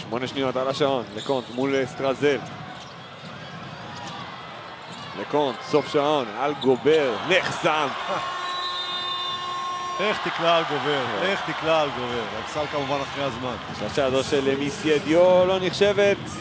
8 שניות על השעון, לקונט מול סטרזל. לקונט, סוף שעון, על גובר, נחסם. איך תקלע על גובר, איך תקלע על גובר. אקסל כמובן אחרי הזמן. השלושה הזו של מיסיה דיו לא נחשבת.